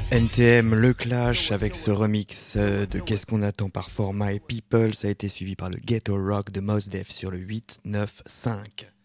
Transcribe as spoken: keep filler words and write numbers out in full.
N T M, le Clash avec ce remix euh, de Qu'est-ce qu'on attend par Format et People, ça a été suivi par le Ghetto Rock de Mos Def sur le huit neuf cinq.